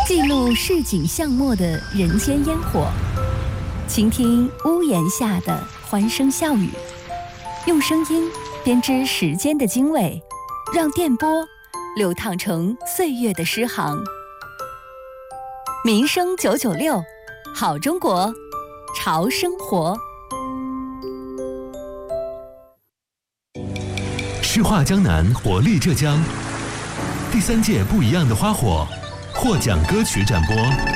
记录市井巷陌的人间烟火，倾听屋檐下的欢声笑语，用声音编织时间的经纬，让电波流淌成岁月的诗行。民生996，好中国，潮生活。 诗画江南，活力浙江。第3届不一样的花火获奖歌曲展播。